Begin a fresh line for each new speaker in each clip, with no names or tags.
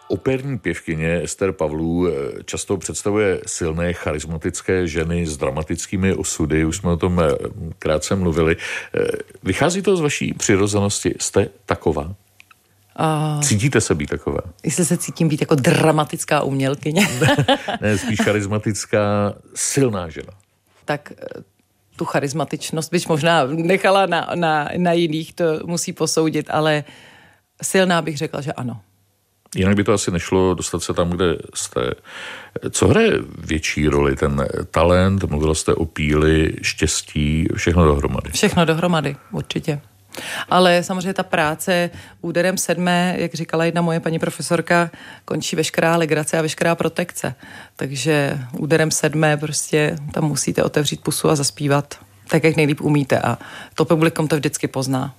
Operní pěvkyně Ester Pavlů často představuje silné, charismatické ženy s dramatickými osudy. Už jsme o tom krátce mluvili. Vychází to z vaší přirozenosti? Jste taková? Cítíte se být taková?
Jestli se cítím být jako dramatická umělkyně.
Ne, spíš charismatická, silná žena.
Tak tu charismatičnost byť možná nechala na jiných, to musí posoudit, ale silná bych řekla, že ano.
Jinak by to asi nešlo dostat se tam, kde jste. Co hraje větší roli? Ten talent, mluvila jste o píli, štěstí, všechno dohromady?
Všechno dohromady, určitě. Ale samozřejmě ta práce úderem 7, jak říkala jedna moje paní profesorka, končí veškerá legrace a veškerá protekce. Takže úderem 7 prostě tam musíte otevřít pusu a zaspívat tak, jak nejlíp umíte a to publikum to vždycky pozná.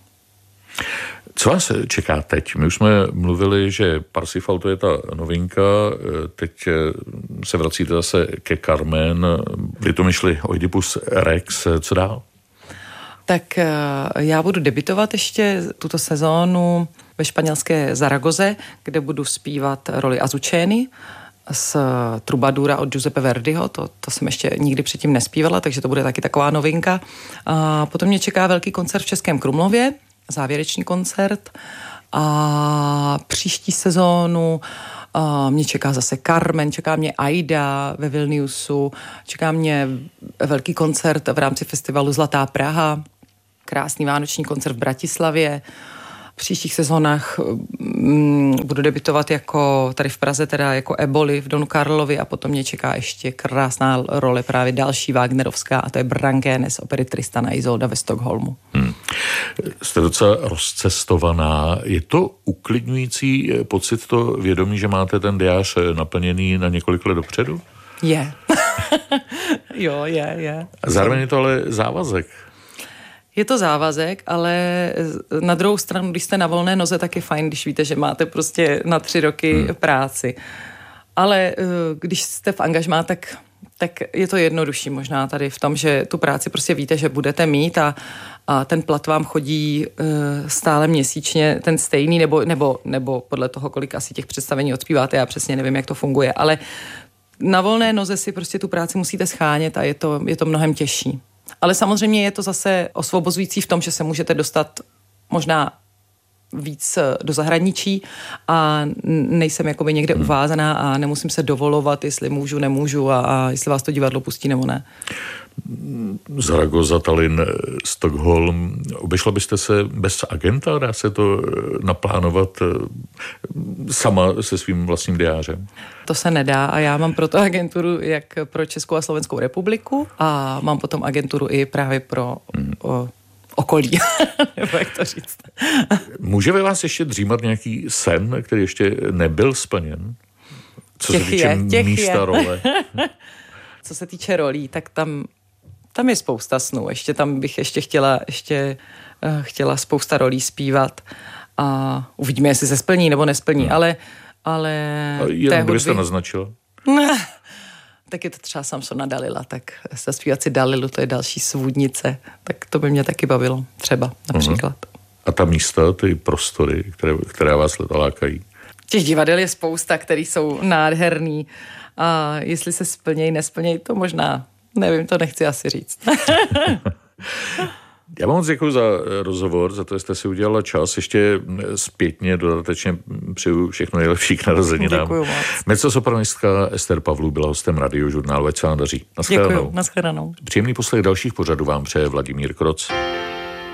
Co vás čeká teď? My už jsme mluvili, že Parsifal to je ta novinka, teď se vracíte zase ke Carmen, vy to myšli Oidipus Rex, co dál?
Tak já budu debutovat ještě tuto sezónu ve španělské Zaragoze, kde budu zpívat roli Azuceny z Trubadura od Giuseppe Verdiho, to jsem ještě nikdy předtím nespívala, takže to bude taky taková novinka. A potom mě čeká velký koncert v Českém Krumlově, závěrečný koncert a příští sezónu mě čeká zase Carmen, čeká mě Aida ve Vilniusu, čeká mě velký koncert v rámci festivalu Zlatá Praha, krásný vánoční koncert v Bratislavě. V příštích sezónách budu debutovat jako tady v Praze, teda jako Eboli v Donu Karlovi a potom mě čeká ještě krásná role, právě další Wagnerovská a to je Brankéne z opery Tristana a Isolda ve Stockholmu.
Jste docela rozcestovaná. Je to uklidňující pocit, to vědomí, že máte ten diář naplněný na několik let dopředu?
Je. Jo, je.
Zároveň je to ale závazek.
Je to závazek, ale na druhou stranu, když jste na volné noze, tak je fajn, když víte, že máte prostě na 3 roky práci. Ale když jste v angažmá, tak je to jednodušší možná tady v tom, že tu práci prostě víte, že budete mít a ten plat vám chodí stále měsíčně, ten stejný, nebo podle toho, kolik asi těch představení odspíváte, já přesně nevím, jak to funguje, ale na volné noze si prostě tu práci musíte schánět a je to mnohem těžší. Ale samozřejmě je to zase osvobozující v tom, že se můžete dostat možná víc do zahraničí a nejsem jakoby někde uvázaná a nemusím se dovolovat, jestli můžu, nemůžu a jestli vás to divadlo pustí nebo ne.
Zaragoza, Tallinn, Stockholm. Obešla byste se bez agenta? Dá se to naplánovat sama se svým vlastním diářem?
To se nedá a já mám proto agenturu jak pro Českou a Slovenskou republiku a mám potom agenturu i právě pro okolí, nebo jak to říct.
Může ve vás ještě dřímat nějaký sen, který ještě nebyl splněn? Co se týče místa role?
Co se týče rolí, tak tam je spousta snů. Tam bych chtěla spousta rolí zpívat a uvidíme, jestli se splní nebo nesplní, ale
jenom kdybyste naznačila?
Tak je to třeba Samsona Dalila, tak zaspívat si Dalilu, to je další svůdnice, tak to by mě taky bavilo, třeba například.
A ta místa, ty prostory, které vás lákají?
Těch divadel je spousta, které jsou nádherný a jestli se splnějí, nesplnějí, to možná, nevím, to nechci asi říct.
Já vám moc děkuji za rozhovor, za to, že jste si udělala čas. Ještě zpětně dodatečně přeju všechno nejlepší k narozeninám.
Děkuji moc.
Mezzosopranistka Ester Pavlů byla hostem Radiožurnálu. Ať se vám daří.
Děkuji, nashledanou.
Příjemný poslech dalších pořadů vám přeje Vladimír Kroc.